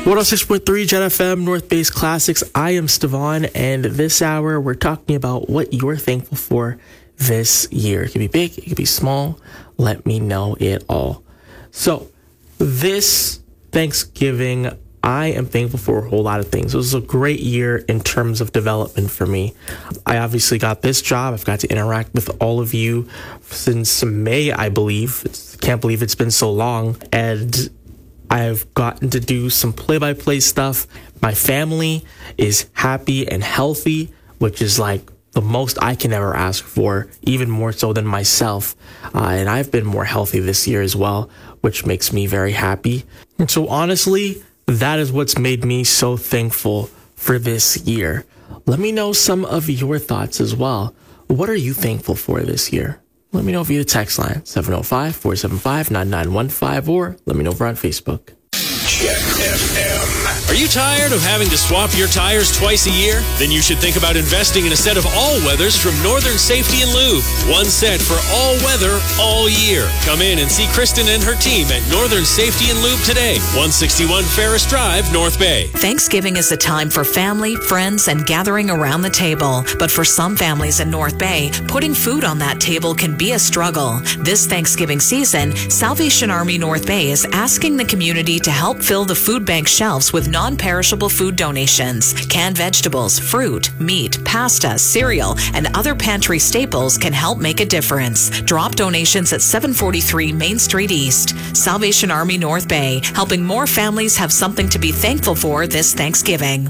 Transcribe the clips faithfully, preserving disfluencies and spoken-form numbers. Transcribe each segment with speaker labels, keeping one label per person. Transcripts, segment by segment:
Speaker 1: one oh six point three Jet F M, North Base Classics. I am Stevan, and this hour we're talking about what you're thankful for this year. It could be big, it could be small. Let me know it all. So, this Thanksgiving, I am thankful for a whole lot of things. It was a great year in terms of development for me. I obviously got this job. I've got to interact with all of you since May, I believe. It's, can't believe it's been so long. And I've gotten to do some play-by-play stuff. My family is happy and healthy, which is like the most I can ever ask for, even more so than myself. Uh, and I've been more healthy this year as well, which makes me very happy. And so honestly, that is what's made me so thankful for this year. Let me know some of your thoughts as well. What are you thankful for this year? Let me know via the text line, seven oh five, four seven five, nine nine one five, or let me know over on Facebook.
Speaker 2: Jet F M. Are you tired of having to swap your tires twice a year? Then you should think about investing in a set of all-weathers from Northern Safety and Lube. One set for all weather, all year. Come in and see Kristen and her team at Northern Safety and Lube today. one sixty-one Ferris Drive, North Bay.
Speaker 3: Thanksgiving is a time for family, friends, and gathering around the table. But for some families in North Bay, putting food on that table can be a struggle. This Thanksgiving season, Salvation Army North Bay is asking the community to help fill the food bank shelves with non-perishable food donations. Canned vegetables, fruit, meat, pasta, cereal, and other pantry staples can help make a difference. Drop donations at seven forty-three Main Street East. Salvation Army North Bay, helping more families have something to be thankful for this Thanksgiving.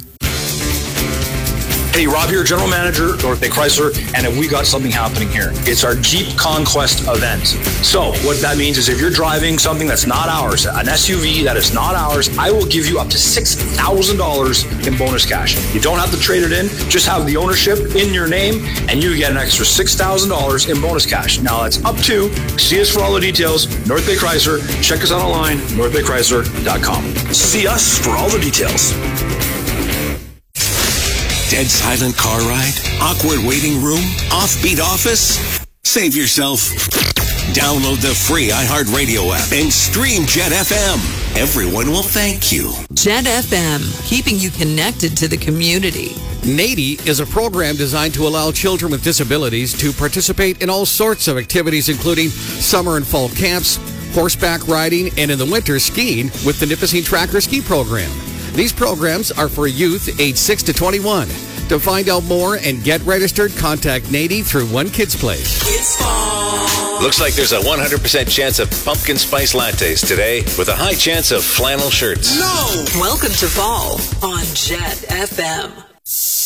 Speaker 4: Hey, Rob here, General Manager, North Bay Chrysler, and we got something happening here. It's our Jeep Conquest event. So what that means is if you're driving something that's not ours, an S U V that is not ours, I will give you up to six thousand dollars in bonus cash. You don't have to trade it in, just have the ownership in your name, and you get an extra six thousand dollars in bonus cash. Now that's up to, see us for all the details, North Bay Chrysler. Check us out online, north bay chrysler dot com. See us for all the details.
Speaker 5: Dead silent car ride? Awkward waiting room? Offbeat office? Save yourself. Download the free iHeartRadio app and stream Jet F M. Everyone will thank you.
Speaker 6: Jet F M, keeping you connected to the community.
Speaker 7: NADI is a program designed to allow children with disabilities to participate in all sorts of activities, including summer and fall camps, horseback riding, and in the winter, skiing with the Nipissing Tracker Ski Program. These programs are for youth age six to twenty-one. To find out more and get registered, contact NADI through One Kids Place.
Speaker 8: It's fall.
Speaker 9: Looks like there's a one hundred percent chance of pumpkin spice lattes today with a high chance of flannel shirts.
Speaker 8: No!
Speaker 6: Welcome to fall on Jet F M.